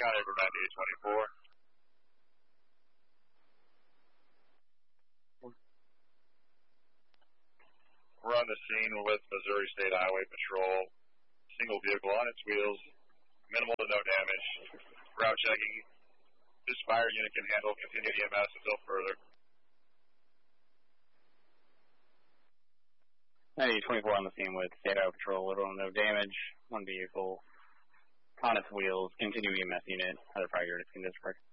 County over 9824. We're on the scene with Missouri State Highway Patrol. Single vehicle on its wheels. Minimal to no damage. Route checking. This fire unit can handle continued EMS until further. 9824 on the scene with State Highway Patrol. Little to no damage. One vehicle on its wheels. Continue EMS unit. Other fire units can disperse.